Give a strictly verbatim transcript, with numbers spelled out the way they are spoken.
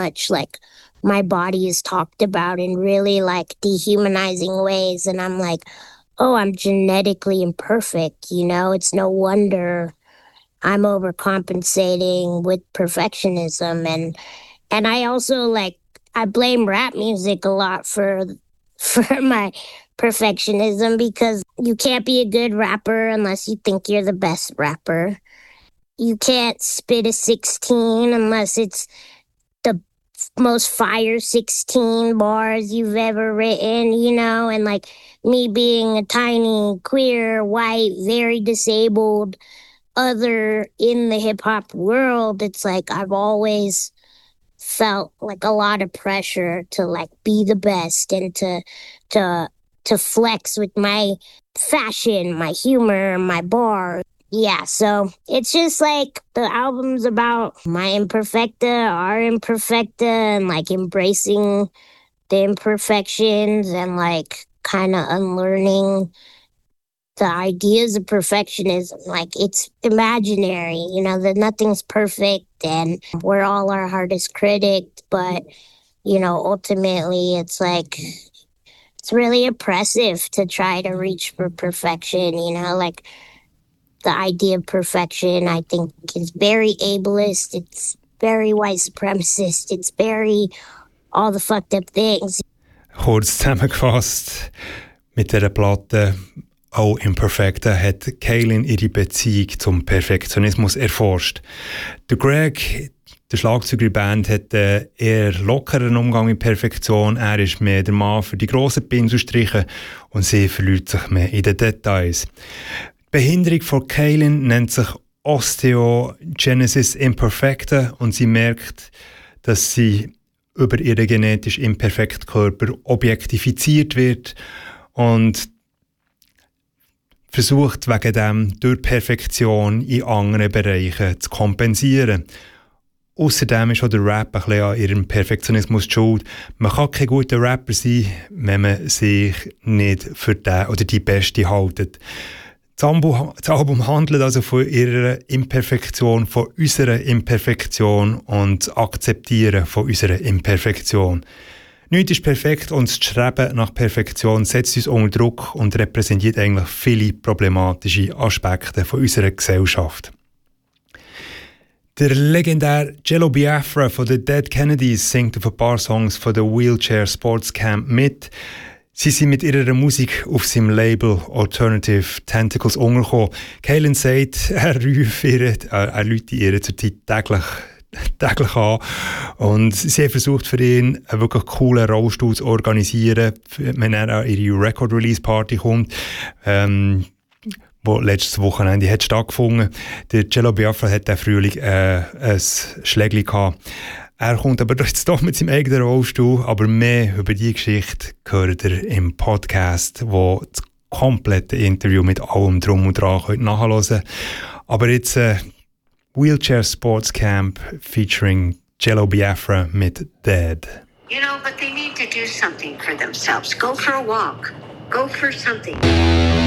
much like my body is talked about in really like dehumanizing ways. And I'm like, oh, I'm genetically imperfect, you know? It's no wonder I'm overcompensating with perfectionism. And and I also like, I blame rap music a lot for for my perfectionism, because you can't be a good rapper unless you think you're the best rapper. You can't spit a sixteen unless it's the most fire sixteen bars you've ever written, you know? And like me being a tiny, queer, white, very disabled other in the hip hop world, it's like I've always felt like a lot of pressure to like be the best and to to to flex with my fashion, my humor, my bar. Yeah, so it's just like the album's about my imperfecta, our imperfecta, and like embracing the imperfections and like kind of unlearning the ideas of perfectionism. Like, it's imaginary, you know, that nothing's perfect and we're all our hardest critic, but, you know, ultimately it's like, it's really oppressive to try to reach for perfection, you know, like the idea of perfection, I think, is very ableist, it's very white supremacist, it's very all the fucked up things. Kurz zusammengefasst, mit dieser Platte «Auch Imperfecta» hat Kaylin ihre Beziehung zum Perfektionismus erforscht. Der Greg, der Schlagzeuger der Band, hat einen eher lockeren Umgang mit Perfektion. Er ist mehr der Mann für die grossen Pinselstriche und sie verliert sich mehr in den Details. Die Behinderung von Kaylin nennt sich Osteogenesis Imperfecta und sie merkt, dass sie über ihren genetisch imperfekten Körper objektifiziert wird und versucht wegen dem durch Perfektion in anderen Bereichen zu kompensieren. Außerdem ist auch der Rap ein bisschen an ihrem Perfektionismus schuld. Man kann kein guter Rapper sein, wenn man sich nicht für den oder die Beste hält. Das Album, das Album handelt also von ihrer Imperfektion, von unserer Imperfektion und das Akzeptieren von unserer Imperfektion. Nichts ist perfekt und das Streben nach Perfektion setzt uns unter Druck und repräsentiert eigentlich viele problematische Aspekte von unserer Gesellschaft. Der legendäre Jello Biafra von den Dead Kennedys singt auf ein paar Songs von der Wheelchair Sports Camp mit. Sie sind mit ihrer Musik auf seinem Label Alternative Tentacles untergekommen. Kaylin sagt, er ruft ihr, er läutet ihr zurzeit täglich täglich an. Und sie haben versucht, für ihn einen wirklich coolen Rollstuhl zu organisieren, wenn er an ihre Record-Release-Party kommt, ähm, wo letztes Wochenende hat stattgefunden. Der Jello Biafra hat diesen Frühling äh, ein Schlägli gehabt. Er kommt aber jetzt doch mit seinem eigenen Rollstuhl, aber mehr über die Geschichte hört ihr im Podcast, wo das komplette Interview mit allem Drum und Dran könnt nachhören könnt. Aber jetzt äh, Wheelchair Sports Camp featuring Jello Biafra mit Dead. You know, but they need to do something for themselves. Go for a walk. Go for something.